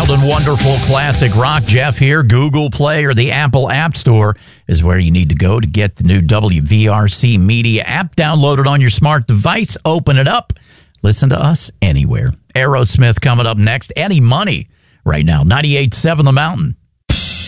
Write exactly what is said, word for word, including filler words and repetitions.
old and wonderful classic rock. Jeff here. Google Play or the Apple App Store is where you need to go to get the new W V R C Media app. Download it on your smart device. Open it up. Listen to us anywhere. Aerosmith coming up next. Any Money right now. ninety-eight point seven The Mountain.